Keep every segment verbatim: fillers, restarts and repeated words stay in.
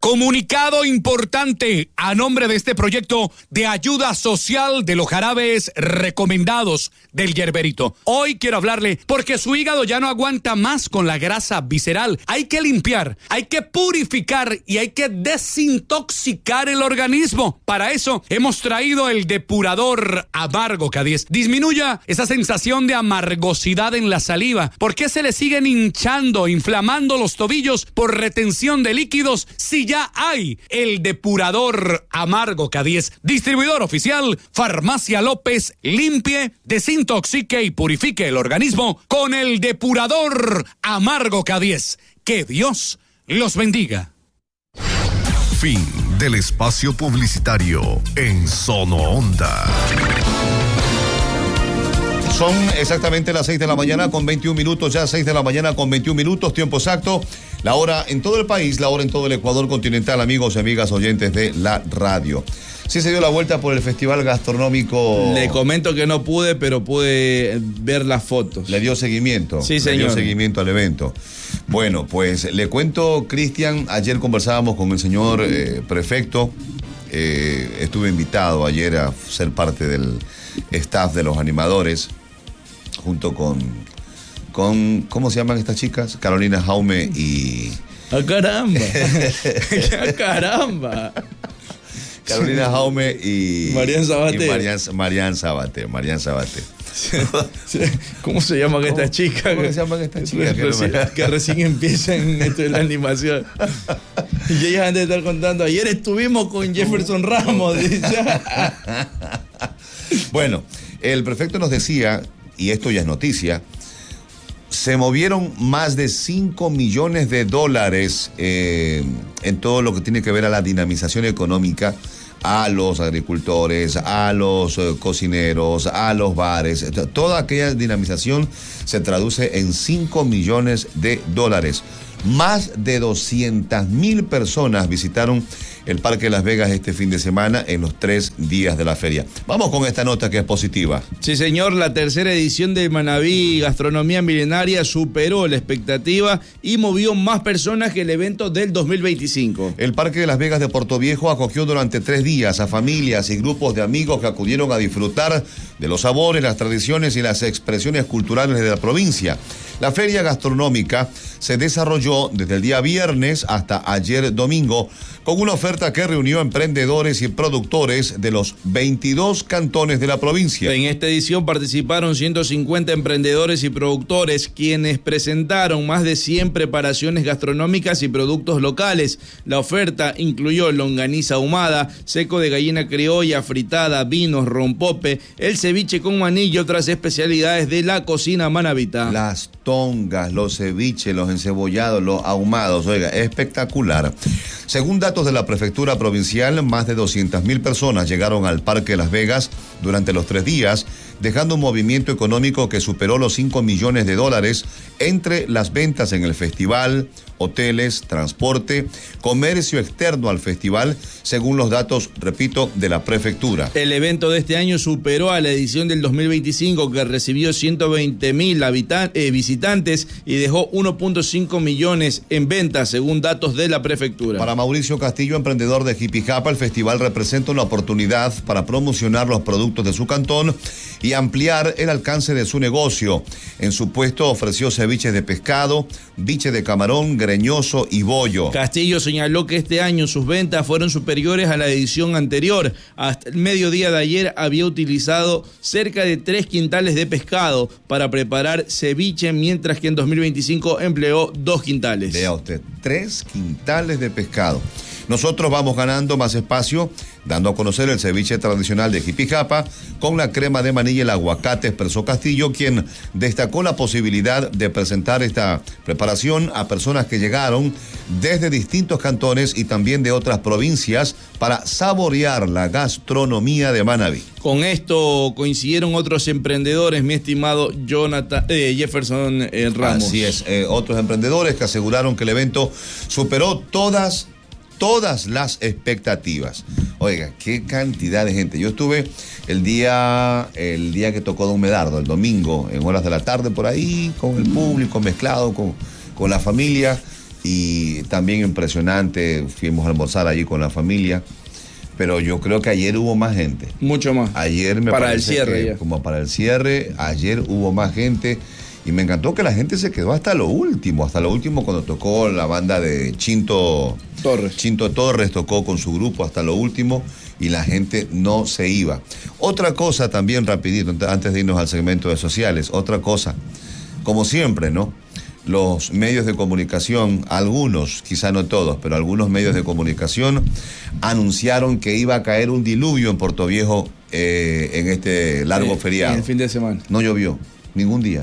Comunicado importante a nombre de este proyecto de ayuda social de los jarabes recomendados del Yerberito. Hoy quiero hablarle porque su hígado ya no aguanta más con la grasa visceral. Hay que limpiar, hay que purificar y hay que desintoxicar el organismo. Para eso hemos traído el depurador amargo K diez. Disminuya esa sensación de amargosidad en la saliva. ¿Por qué se le siguen hinchando, inflamando los tobillos por retención de líquidos si ya hay el depurador amargo K diez? Distribuidor oficial, Farmacia López. Limpie, desintoxique y purifique el organismo con el depurador amargo K diez. Que Dios los bendiga. Fin del espacio publicitario en Sono Onda. Son exactamente las seis de la mañana con veintiún minutos, ya seis de la mañana con veintiún minutos, tiempo exacto, la hora en todo el país, la hora en todo el Ecuador continental, amigos y amigas oyentes de la radio. Sí se dio la vuelta por el Festival Gastronómico. Le comento que no pude, pero pude ver las fotos. ¿Le dio seguimiento? Sí, señor. Le dio seguimiento al evento. Bueno, pues le cuento, Cristian, ayer conversábamos con el señor eh, prefecto, eh, estuve invitado ayer a ser parte del staff de los animadores, junto con, con, ¿cómo se llaman estas chicas? Carolina Jaume y... ¡Ah, caramba! ¡Ah, caramba! Carolina Jaume y... Marian Sabater. Y Marian, Marian Sabater, Marian Sabater. ¿Cómo se llaman ¿Cómo, estas chicas? ¿Cómo se llaman estas chicas? Que, recién, que recién empiezan esto de la animación. Y ellas han de estar contando, ayer estuvimos con Jefferson Ramos. Bueno, el prefecto nos decía, y esto ya es noticia, se movieron más de cinco millones de dólares eh, en todo lo que tiene que ver a la dinamización económica, a los agricultores, a los eh, cocineros, a los bares. Toda aquella dinamización se traduce en cinco millones de dólares. Más de doscientas mil personas visitaron el Parque de Las Vegas este fin de semana en los tres días de la feria. Vamos con esta nota que es positiva. Sí, señor, la tercera edición de Manaví Gastronomía Milenaria superó la expectativa y movió más personas que el evento del dos mil veinticinco. El Parque de Las Vegas de Puerto Viejo acogió durante tres días a familias y grupos de amigos que acudieron a disfrutar de los sabores, las tradiciones y las expresiones culturales de la provincia. La feria gastronómica se desarrolló desde el día viernes hasta ayer domingo con una oferta que reunió emprendedores y productores de los veintidós cantones de la provincia. En esta edición participaron ciento cincuenta emprendedores y productores quienes presentaron más de cien preparaciones gastronómicas y productos locales. La oferta incluyó longaniza ahumada, seco de gallina criolla, fritada, vinos, rompope, el ceviche con maní y otras especialidades de la cocina manabita. Las tongas, los ceviches, los encebollados, los ahumados, oiga, espectacular. Según datos de la prefectura provincial, más de doscientas mil personas llegaron al Parque Las Vegas durante los tres días, dejando un movimiento económico que superó los cinco millones de dólares entre las ventas en el festival, hoteles, transporte, comercio externo al festival, según los datos, repito, de la prefectura. El evento de este año superó a la edición del dos mil veinticinco, que recibió ciento veinte mil habitan- eh, visitantes y dejó uno punto cinco millones en ventas, según datos de la prefectura. Para Mauricio Castillo, emprendedor de Jipijapa, el festival representa una oportunidad para promocionar los productos de su cantón y ampliar el alcance de su negocio. En su puesto ofreció ceviches de pescado, biche de camarón, greñoso y bollo. Castillo señaló que este año sus ventas fueron superiores a la edición anterior. Hasta el mediodía de ayer había utilizado cerca de tres quintales de pescado para preparar ceviche, mientras que en dos mil veinticinco empleó dos quintales. Vea usted, tres quintales de pescado. Nosotros vamos ganando más espacio, dando a conocer el ceviche tradicional de Jipijapa con la crema de maní y el aguacate, expresó Castillo, quien destacó la posibilidad de presentar esta preparación a personas que llegaron desde distintos cantones y también de otras provincias para saborear la gastronomía de Manaví. Con esto coincidieron otros emprendedores, mi estimado Jonathan, eh, Jefferson eh, Ramos. Así es, eh, otros emprendedores que aseguraron que el evento superó todas todas las expectativas. Oiga, qué cantidad de gente. Yo estuve el día, el día que tocó Don Medardo, el domingo, en horas de la tarde por ahí, con el público mezclado, con, con la familia. y también impresionante, fuimos a almorzar allí con la familia, pero yo creo que ayer hubo más gente. Mucho más. Ayer me para el parece cierre que, ya. como para el cierre, ayer hubo más gente y me encantó que la gente se quedó hasta lo último, hasta lo último cuando tocó la banda de Chinto Torres. Chinto Torres tocó con su grupo hasta lo último y la gente no se iba. Otra cosa también rapidito, antes de irnos al segmento de sociales, otra cosa, como siempre, ¿no? Los medios de comunicación, algunos, quizá no todos, pero algunos medios de comunicación anunciaron que iba a caer un diluvio en Puerto Viejo eh, en este largo eh, feriado. En el fin de semana. No llovió, ningún día.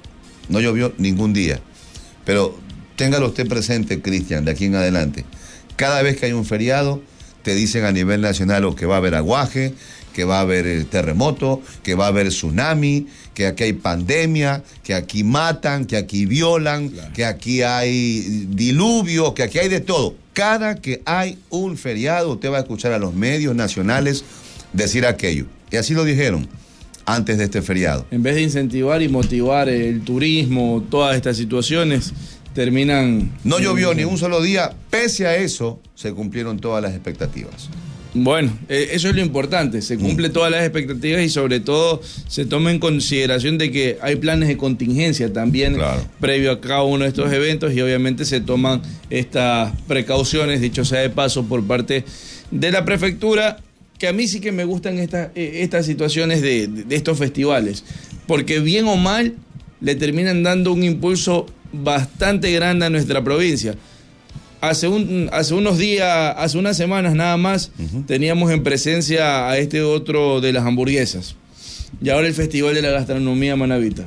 No llovió ningún día. Pero téngalo usted presente, Cristian, de aquí en adelante. Cada vez que hay un feriado, te dicen a nivel nacional o que va a haber aguaje, que va a haber terremoto, que va a haber tsunami, que aquí hay pandemia, que aquí matan, que aquí violan, claro, que aquí hay diluvio, que aquí hay de todo. Cada que hay un feriado, usted va a escuchar a los medios nacionales decir aquello. Y así lo dijeron antes de este feriado. En vez de incentivar y motivar el turismo, todas estas situaciones, terminan... No llovió ni un solo día, pese a eso, se cumplieron todas las expectativas. Bueno, eh, eso es lo importante, se cumplen mm. todas las expectativas y sobre todo se toma en consideración de que hay planes de contingencia también, claro, previo a cada uno de estos eventos y obviamente se toman estas precauciones, dicho sea de paso, por parte de la prefectura, que a mí sí que me gustan esta, eh, estas situaciones de, de, de estos festivales, porque bien o mal le terminan dando un impulso bastante grande a nuestra provincia. Hace, un, hace unos días, hace unas semanas nada más, uh-huh, teníamos en presencia a este otro de las hamburguesas. Y ahora el Festival de la Gastronomía Manabita.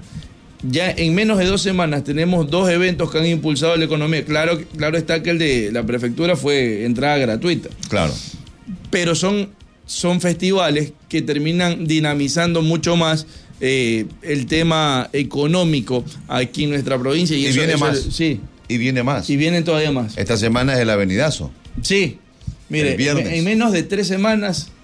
Ya en menos de dos semanas tenemos dos eventos que han impulsado la economía. Claro, claro está que el de la prefectura fue entrada gratuita. Claro. Pero son, son festivales que terminan dinamizando mucho más eh, el tema económico aquí en nuestra provincia. Y, y eso, viene eso, más. Sí. Y viene más. Y vienen todavía más. Esta semana es el avenidazo. Sí. Mire, el viernes. en menos de tres semanas